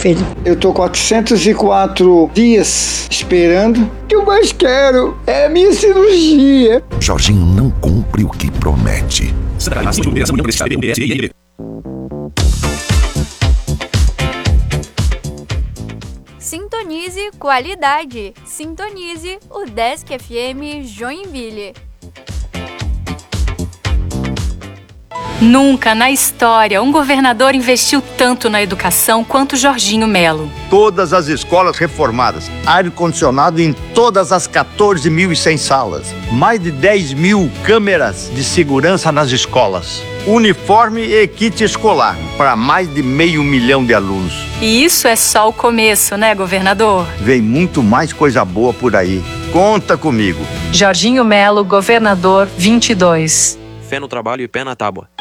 filho. Eu tô 404 dias esperando. O que eu mais quero é a minha cirurgia. Jorginho não cumpre o que promete. Sintonize qualidade. Sintonize o Desk FM Joinville. Nunca na história um governador investiu tanto na educação quanto Jorginho Melo. Todas as escolas reformadas, ar-condicionado em todas as 14.100 salas, mais de 10 mil câmeras de segurança nas escolas, uniforme e kit escolar para mais de 500 mil de alunos. E isso é só o começo, né, governador? Vem muito mais coisa boa por aí. Conta comigo. Jorginho Melo, governador 22. Fé no trabalho e pé na tábua.